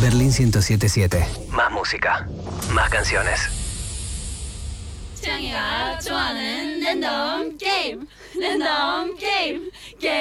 Berlín 107.7. Más música, más canciones. 창이가 좋아하는 랜덤 게임.